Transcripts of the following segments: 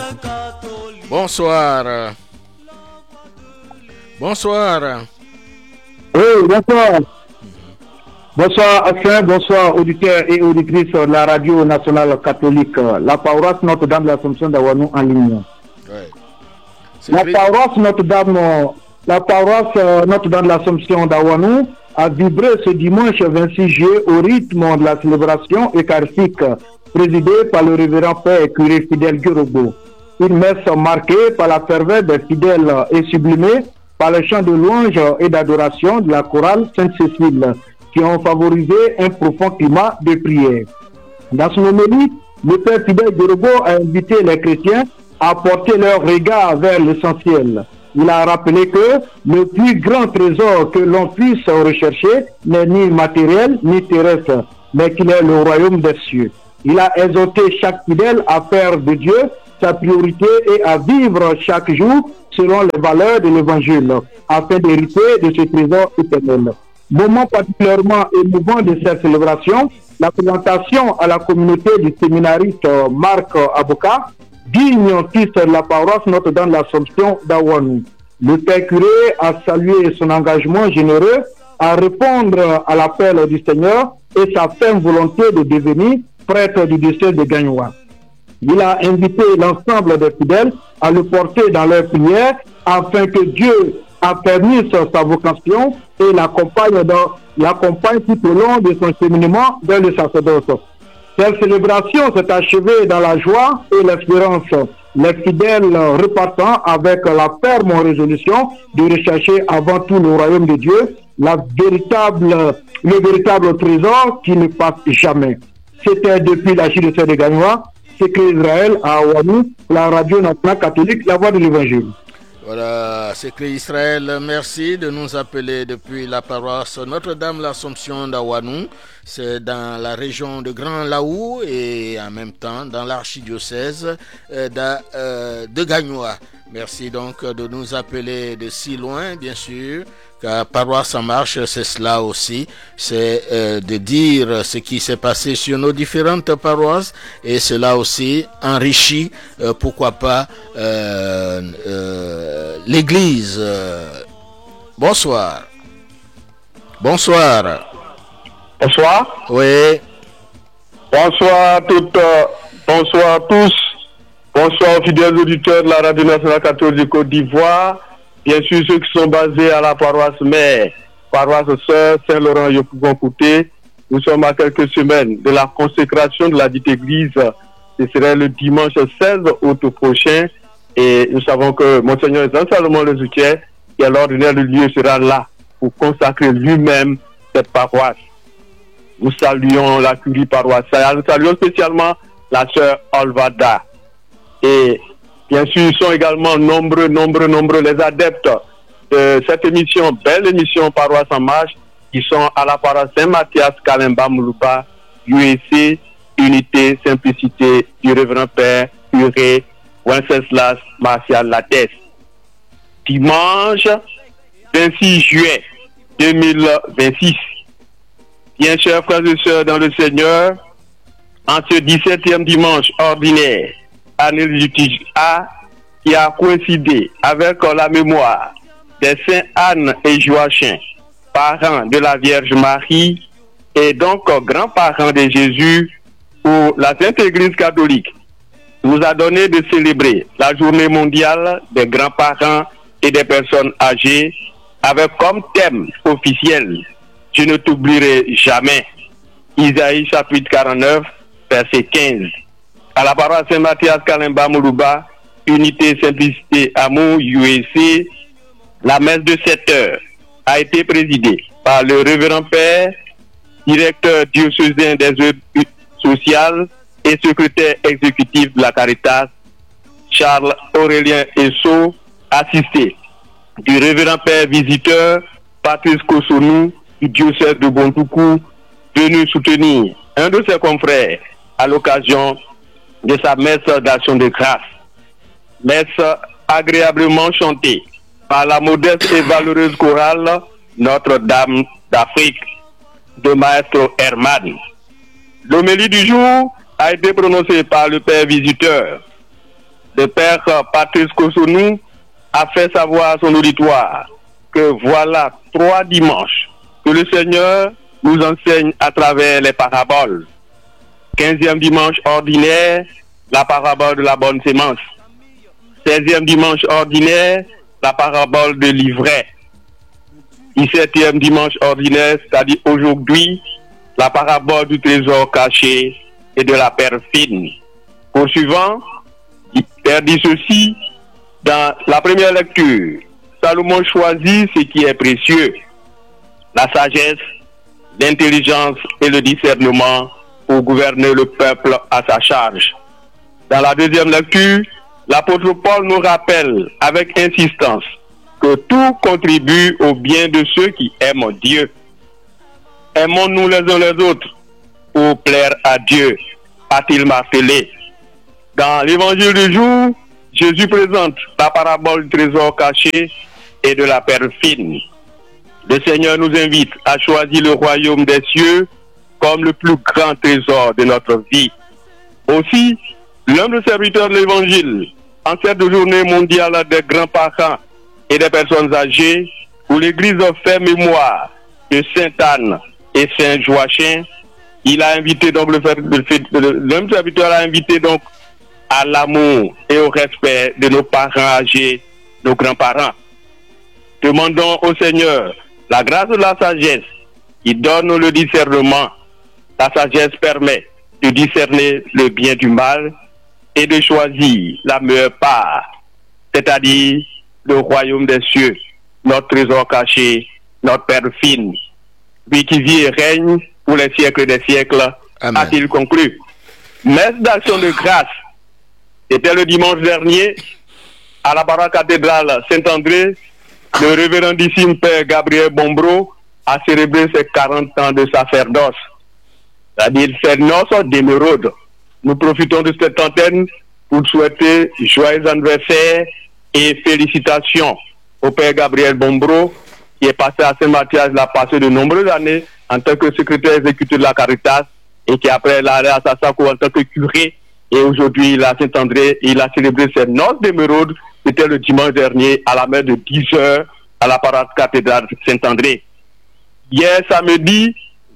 Bonsoir. Bonsoir. Oui, bonsoir. Bonsoir, Hassan, bonsoir, auditeurs et auditrices de la radio nationale catholique, la paroisse Notre-Dame de l'Assomption d'Awanou en ligne. Ouais. La paroisse Notre-Dame de l'Assomption d'Awanou a vibré ce dimanche 26 juillet au rythme de la célébration eucharistique présidée par le révérend père curé Fidèle Gurobo. Une messe marquée par la ferveur des fidèles et sublimée par le chant de louange et d'adoration de la chorale Sainte-Cécile, qui ont favorisé un profond climat de prière. Dans son homélie, le père Fidèle Gurobo a invité les chrétiens à porter leur regard vers l'essentiel. Il a rappelé que le plus grand trésor que l'on puisse rechercher n'est ni matériel ni terrestre, mais qu'il est le royaume des cieux. Il a exhorté chaque fidèle à faire de Dieu sa priorité et à vivre chaque jour selon les valeurs de l'évangile, afin d'hériter de ce trésor éternel. Moment particulièrement émouvant de cette célébration, la présentation à la communauté du séminariste Marc Aboka, digne fils de la paroisse Notre-Dame de l'Assomption d'Awanou. Le père curé a salué son engagement généreux à répondre à l'appel du Seigneur et sa ferme volonté de devenir prêtre du diocèse de Gagnoa. Il a invité l'ensemble des fidèles à le porter dans leurs prières afin que Dieu affermisse sa vocation et l'accompagne tout au long de son cheminement vers le sacerdoce. Cette célébration s'est achevée dans la joie et l'espérance, les fidèles repartant avec la ferme résolution de rechercher avant tout le royaume de Dieu, le véritable trésor qui ne passe jamais. C'était depuis la diocèse de Gagnoa, Secret Israël à Awanou, la radio nationale catholique, la voix de l'évangile. Voilà, Secret Israël, merci de nous appeler depuis la paroisse Notre-Dame de l'Assomption d'Awanou. C'est dans la région de Grand Laou et en même temps dans l'archidiocèse de Gagnoa. Merci donc de nous appeler de si loin, bien sûr. Car paroisse en marche, c'est cela aussi, c'est de dire ce qui s'est passé sur nos différentes paroisses et cela aussi enrichit, pourquoi pas, l'Église. Bonsoir. Bonsoir. Bonsoir. Oui. Bonsoir à toutes, bonsoir à tous. Bonsoir aux fidèles auditeurs de la radio nationale catholique de Côte d'Ivoire. Bien sûr, ceux qui sont basés à la paroisse mère, paroisse sœur Saint-Laurent-Yopougon-Kouté. Nous sommes à quelques semaines de la consécration de la dite église. Ce serait le dimanche 16 août prochain. Et nous savons que Monseigneur Jean-Salomon Le Zoutier, qui est l'ordinaire du lieu, sera là pour consacrer lui-même cette paroisse. Nous saluons la curie paroissiale. Nous saluons spécialement la sœur Olvada. Et bien sûr, ils sont également nombreux les adeptes de cette émission, belle émission Paroisse en marche, qui sont à la paroisse Saint-Mathias, Kalemba, Moulouba, UEC, Unité, Simplicité, du révérend Père, curé, Wenceslas, Martial Lattès. Dimanche 26 juillet 2026. Bien chers frères et sœurs dans le Seigneur, en ce 17e dimanche ordinaire, année liturgique A, qui a coïncidé avec la mémoire des saints Anne et Joachim, parents de la Vierge Marie et donc grands-parents de Jésus, où la Sainte Église catholique nous a donné de célébrer la journée mondiale des grands-parents et des personnes âgées avec comme thème officiel « Je ne t'oublierai jamais » Isaïe chapitre 49, verset 15. À la paroisse Saint-Mathias Kalemba Moulouba, Unité, Simplicité, Amour, UEC, la messe de 7 heures a été présidée par le révérend Père, directeur diocésain des œuvres sociales et secrétaire exécutif de la Caritas, Charles Aurélien Esso, assisté du révérend Père visiteur, Patrice Kosonou, du diocèse de Bontoukou, venu soutenir un de ses confrères à l'occasion de sa messe d'action de grâce. Messe agréablement chantée par la modeste et valeureuse chorale Notre-Dame d'Afrique de Maestro Herman. L'homélie du jour a été prononcée par le Père visiteur le père Patrice Kosonou a fait savoir à son auditoire que voilà 3 dimanches que le Seigneur nous enseigne à travers les paraboles. 15e dimanche ordinaire, la parabole de la bonne sémence. 16e dimanche ordinaire, la parabole de l'ivraie. 17e dimanche ordinaire, c'est-à-dire aujourd'hui, la parabole du trésor caché et de la perle fine. Poursuivant, il Père dit ceci, dans la première lecture, Salomon choisit ce qui est précieux, la sagesse, l'intelligence et le discernement pour gouverner le peuple à sa charge. Dans la deuxième lecture, l'apôtre Paul nous rappelle avec insistance que tout contribue au bien de ceux qui aiment Dieu. Aimons-nous les uns les autres pour plaire à Dieu, a-t-il martelé. Dans l'évangile du jour, Jésus présente la parabole du trésor caché et de la perle fine. Le Seigneur nous invite à choisir le royaume des cieux comme le plus grand trésor de notre vie. Aussi, l'humble serviteur de l'évangile, en cette journée mondiale des grands-parents et des personnes âgées, où l'Église fait mémoire de Sainte-Anne et Saint-Joachim, il a invité donc l'humble serviteur a invité donc à l'amour et au respect de nos parents âgés, nos grands-parents. Demandons au Seigneur la grâce de la sagesse qui donne le discernement. La sagesse permet de discerner le bien du mal et de choisir la meilleure part, c'est-à-dire le royaume des cieux, notre trésor caché, notre perle fine. Lui qui vit et règne pour les siècles des siècles, a-t-il conclu. Messe d'action de grâce. C'était le dimanche dernier, à la paroisse cathédrale Saint-André, le révérendissime Père Gabriel Bombro a célébré ses 40 ans de sacerdoce, c'est-à-dire ses noces d'émeraude. Nous profitons de cette antenne pour souhaiter joyeux anniversaire et félicitations au Père Gabriel Bombro, qui est passé à Saint-Mathias, il a passé de nombreuses années en tant que secrétaire exécutif de la Caritas et qui après l'a allé à Sassako en tant que curé. Et aujourd'hui, il est à Saint-André, il a célébré ses noces d'émeraude. C'était le dimanche dernier à la messe de 10h à la paroisse cathédrale Saint-André. Hier samedi,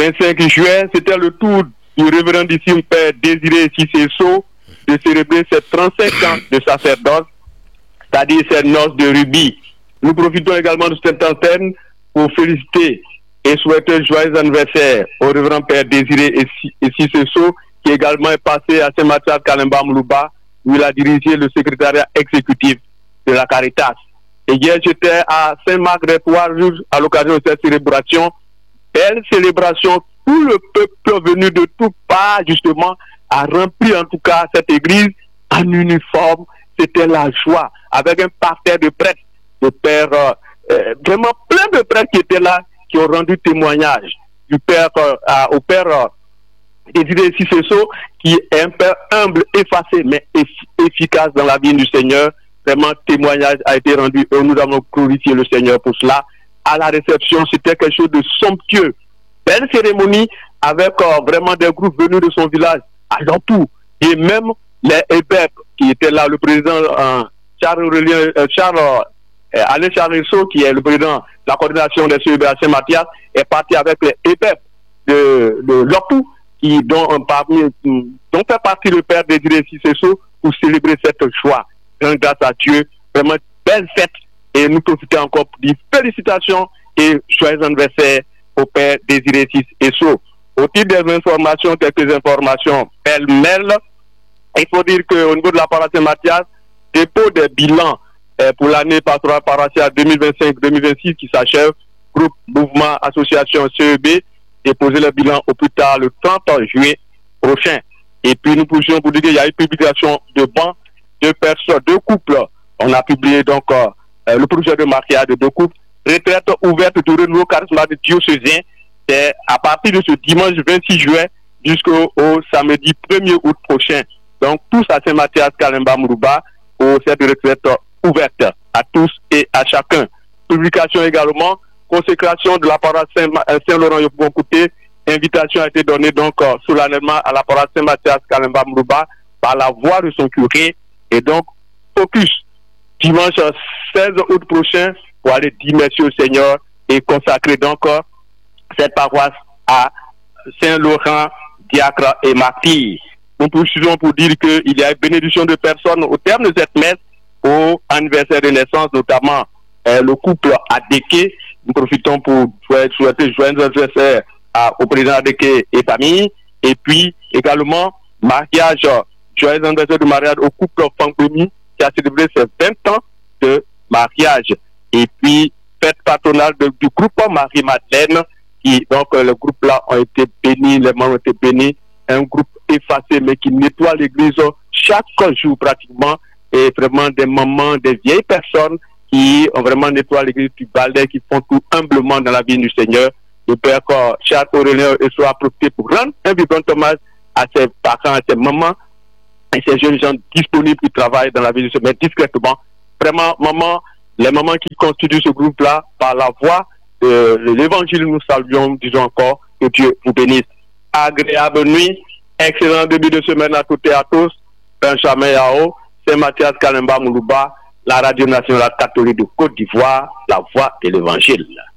25 juin, c'était le tour du révérendissime Père Désiré Cissé-So de célébrer ses 35 ans de sacerdoce, c'est-à-dire ses noces de rubis. Nous profitons également de cette antenne pour féliciter et souhaiter joyeux anniversaire au révérend Père Désiré Cissé-So, qui également est passé à Saint-Mathias Kalemba Mlouba, où il a dirigé le secrétariat exécutif de la Caritas. Et hier, j'étais à Saint-Marc-des-Trois à l'occasion de cette célébration. Belle célébration, tout le peuple venu de toutes parts, justement, a rempli en tout cas cette église en uniforme. C'était la joie, avec un parterre de prêtres, de pères, vraiment plein de prêtres qui étaient là, qui ont rendu témoignage du père au père Désiré Cissé-So, qui est un père humble, effacé, mais efficace dans la vie du Seigneur. Vraiment, témoignage a été rendu et nous avons glorifié le Seigneur pour cela. À la réception, c'était quelque chose de somptueux. Belle cérémonie avec vraiment des groupes venus de son village, alentour. Et même les EPEP qui étaient là, le président Alain Charles-Rousseau, qui est le président de la coordination des CEB à Saint-Mathias, est parti avec les EPEP de l'Opou, dont fait partie le père Désiré Cissé-So pour célébrer cette joie. Grâce à Dieu, vraiment belle fête. Et nous profitons encore pour dire félicitations et joyeux anniversaire au père Désiré Cissé-So. Au titre des informations, quelques informations pêle-mêle. Il faut dire qu'au niveau de la paroisse Saint-Mathias, dépôt des bilans pour l'année pastorale paroissiale 2025-2026 qui s'achève, groupe, mouvement, association CEB, déposer le bilan au plus tard le 30 juillet prochain. Et puis nous poussons pour dire qu'il y a une publication de bancs, deux couples. On a publié donc le projet de mariage de 2 couples. Retraite ouverte du renouveau charismatique diocésain. C'est à partir de ce dimanche 26 juin jusqu'au samedi 1er août prochain. Donc tous à Saint-Mathias Kalemba Mlouba pour cette retraite ouverte à tous et à chacun. Publication également, consécration de la paroisse Saint-Laurent Yopougon-Kouté. Invitation a été donnée donc solennellement à la paroisse Saint-Mathias Kalemba Mlouba par la voix de son curé. Et donc, focus dimanche 16 août prochain pour aller dire merci au Seigneur et consacrer donc cette paroisse à Saint-Laurent, diacre et martyr. Nous poursuivons pour dire qu'il y a une bénédiction de personnes au terme de cette messe au anniversaire de naissance, notamment le couple Adeke. Nous profitons pour souhaiter joyeux anniversaire au président Adeke et famille. Et puis également, mariage, joyeux anniversaire de mariage au couple Fangomi qui a célébré ses 20 ans de mariage. Et puis, fête patronale du groupe Marie-Madeleine, qui, donc, le groupe là ont été bénis, les membres ont été bénis. Un groupe effacé, mais qui nettoie l'église chaque jour pratiquement. Et vraiment des mamans, des vieilles personnes qui ont vraiment nettoyé l'église du balai, qui font tout humblement dans la vie du Seigneur. Le Père Charles Aurélien soit profité pour rendre un vibrant hommage à ses parents, à ses mamans et ces jeunes gens disponibles qui travaillent dans la vie du Seigneur discrètement. Vraiment, les mamans qui constituent ce groupe-là, par la voix de l'évangile, nous saluons, disons encore, que Dieu vous bénisse. Agréable nuit, excellent début de semaine à toutes et à tous. Benjamin Yao, Saint-Mathias Kalemba Moulouba, la Radio Nationale Catholique de Côte d'Ivoire, la voix de l'évangile.